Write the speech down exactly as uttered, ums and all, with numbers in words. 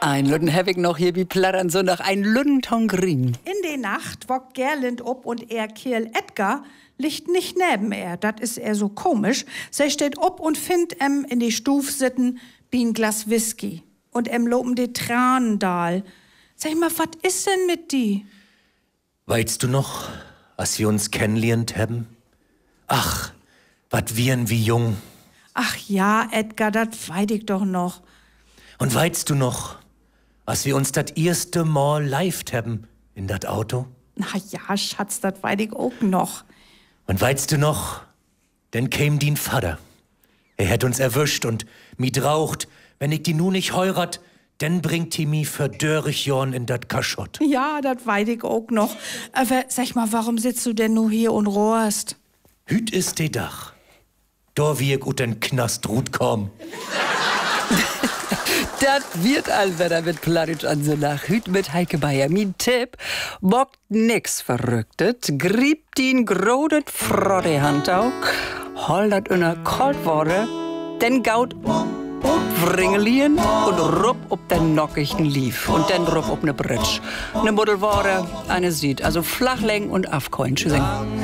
Ein Lüden hab ich noch hier wie plattern so nach ein Lüdentongrin. In de Nacht wogt Gerlind ob und er Kerl Edgar liegt nicht neben er. Dat is er so komisch. Sie steht ob und findt em in die Stuf sitten wie ein Glas Whisky. Und em loben die Tranen dahl. Sag mal, wat is denn mit die? Weißt du noch, als wir uns kennenlernt haben? Ach, wat wiren wie jung. Ach ja, Edgar, dat weet ich doch noch. Und weißt du noch, als wir uns das erste Mal live haben in dat Auto? Na ja, Schatz, dat weet ich auch noch. Und weißt du noch, denn käm din Vater. Er hätt uns erwischt und mi draucht, wenn ich die nu nicht heurat, denn bringt die mi für dörrig Jorn in dat Kaschott. Ja, dat weet ich auch noch. Aber sag mal, warum sitzt du denn nur hier und rohrst? Hüt ist de Dach. Da wie ich ut den Knast rut komm. Das wird allwetter mit Plattitsch an so nach Hüt mit Heike Bayer. Mein Tipp, bockt nix Verrücktet, griebt ihn grodet frotte Hand auch, holdert unner Kaltwasser, denn gaut Wringelien und rupp ob den nockigen Lief und dann rupp ob ne Britsch. Ne Muddelware, eine Sied, also Flachlängen und Afkoin. Tschüssing.